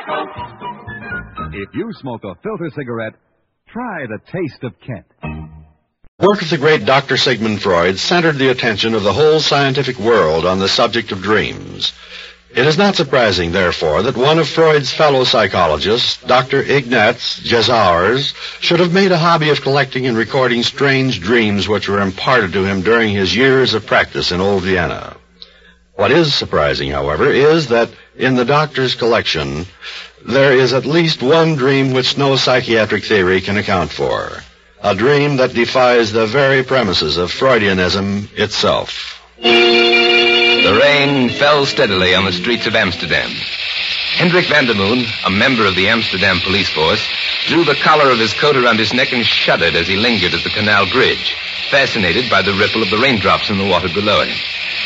If you smoke a filter cigarette, try the taste of Kent. Work of the great Dr. Sigmund Freud centered the attention of the whole scientific world on the subject of dreams. It is not surprising, therefore, that one of Freud's fellow psychologists, Dr. Ignaz Jesauers, should have made a hobby of collecting and recording strange dreams which were imparted to him during his years of practice in Old Vienna. What is surprising, however, is that in the doctor's collection, there is at least one dream which no psychiatric theory can account for. A dream that defies the very premises of Freudianism itself. The rain fell steadily on the streets of Amsterdam. Hendrik Vandermoon, a member of the Amsterdam police force, drew the collar of his coat around his neck and shuddered as he lingered at the canal bridge, fascinated by the ripple of the raindrops in the water below him.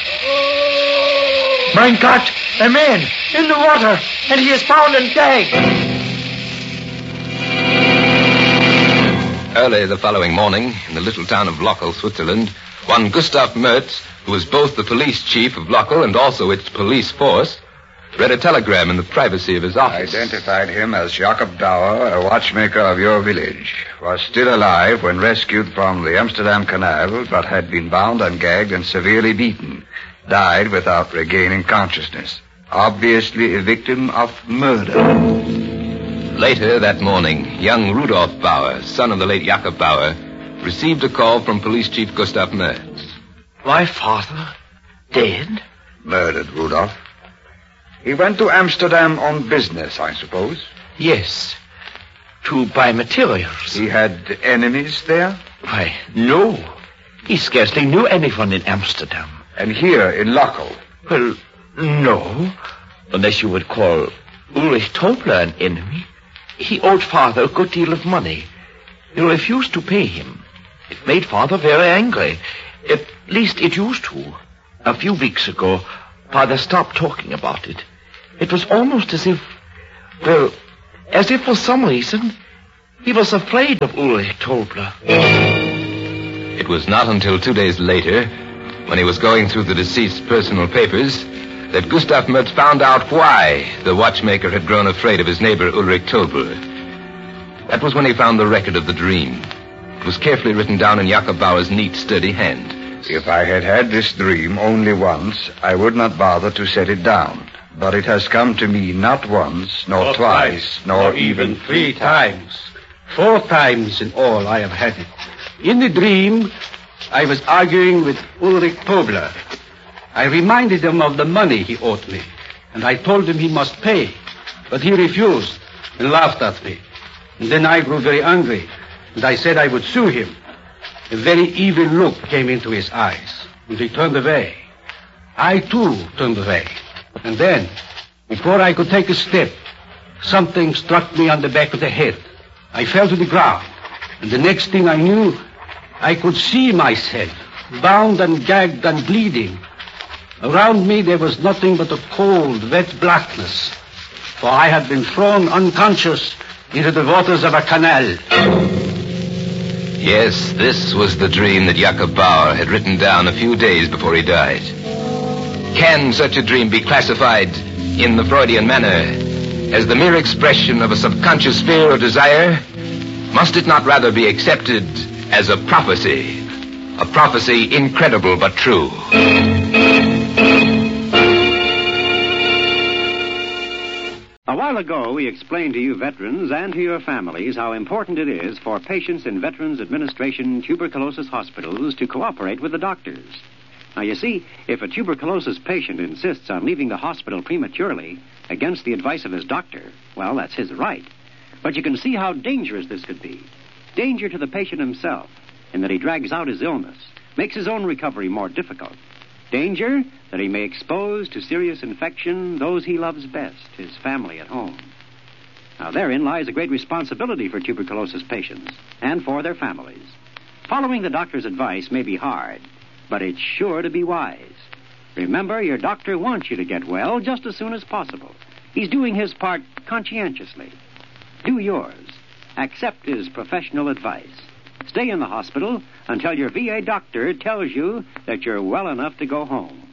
Mein Gott, a man in the water, and he is bound and gagged. Early the following morning, in the little town of Lochel, Switzerland, one Gustav Mertz, who was both the police chief of Lochel and also its police force, read a telegram in the privacy of his office. Identified him as Jacob Douwer, a watchmaker of your village. Was still alive when rescued from the Amsterdam Canal, but had been bound and gagged and severely beaten. Died without regaining consciousness. Obviously a victim of murder. Later that morning, young Rudolf Bauer, son of the late Jacob Bauer, received a call from Police Chief Gustav Mertz. My father? Dead? Murdered, Rudolf. He went to Amsterdam on business, I suppose. Yes. To buy materials. He had enemies there? Why, no. He scarcely knew anyone in Amsterdam. And here in Lochel? Well, no. Unless you would call Ulrich Tobler an enemy. He owed father a good deal of money. He refused to pay him. It made father very angry. At least it used to. A few weeks ago, father stopped talking about it. It was almost as if for some reason, he was afraid of Ulrich Tobler. It was not until 2 days later, when he was going through the deceased's personal papers, that Gustav Mertz found out why the watchmaker had grown afraid of his neighbor Ulrich Tobler. That was when he found the record of the dream. It was carefully written down in Jacob Bauer's neat, sturdy hand. If I had had this dream only once, I would not bother to set it down. But it has come to me not once, nor twice, nor even 3 times. 4 times in all I have had it. In the dream, I was arguing with Ulrich Tobler. I reminded him of the money he owed me, and I told him he must pay. But he refused and laughed at me. And then I grew very angry, and I said I would sue him. A very evil look came into his eyes, and he turned away. I, too, turned away. And then, before I could take a step, something struck me on the back of the head. I fell to the ground, and the next thing I knew, I could see myself, bound and gagged and bleeding. Around me there was nothing but a cold, wet blackness, for I had been thrown unconscious into the waters of a canal. Yes, this was the dream that Jacob Bauer had written down a few days before he died. Can such a dream be classified in the Freudian manner as the mere expression of a subconscious fear or desire? Must it not rather be accepted as a prophecy incredible but true? A while ago, we explained to you veterans and to your families how important it is for patients in Veterans Administration tuberculosis hospitals to cooperate with the doctors. Now, you see, if a tuberculosis patient insists on leaving the hospital prematurely against the advice of his doctor, well, that's his right. But you can see how dangerous this could be. Danger to the patient himself, in that he drags out his illness, makes his own recovery more difficult. Danger that he may expose to serious infection those he loves best, his family at home. Now, therein lies a great responsibility for tuberculosis patients and for their families. Following the doctor's advice may be hard, but it's sure to be wise. Remember, your doctor wants you to get well just as soon as possible. He's doing his part conscientiously. Do yours. Accept his professional advice. Stay in the hospital until your VA doctor tells you that you're well enough to go home.